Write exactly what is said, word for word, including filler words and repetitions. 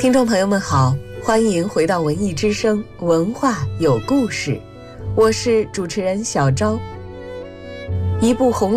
听众朋友们好，欢迎回到文艺之声，文化有故事，我是主持人小昭。一部红